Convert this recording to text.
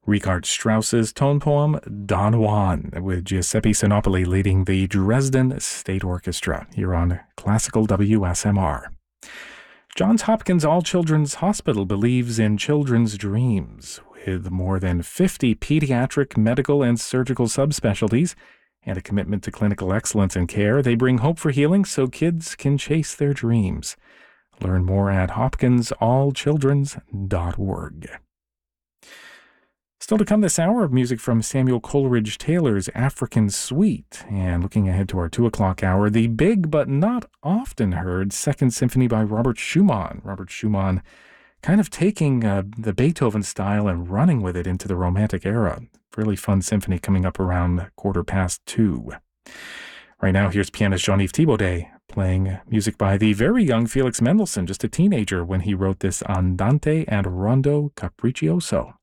Richard Strauss's tone poem Don Juan, with Giuseppe Sinopoli leading the Dresden State Orchestra here on Classical WSMR. Johns Hopkins All Children's Hospital believes in children's dreams. With more than 50 pediatric, medical, and surgical subspecialties and a commitment to clinical excellence in care, they bring hope for healing so kids can chase their dreams. Learn more at hopkinsallchildrens.org. Still to come this hour, music from Samuel Coleridge Taylor's African Suite. And looking ahead to our 2 o'clock hour, the big but not often heard Second Symphony by Robert Schumann. Robert Schumann kind of taking the Beethoven style and running with it into the Romantic era. Really fun symphony coming up around 2:15. Right now, here's pianist Jean-Yves Thibaudet playing music by the very young Felix Mendelssohn, just a teenager when he wrote this Andante and Rondo Capriccioso.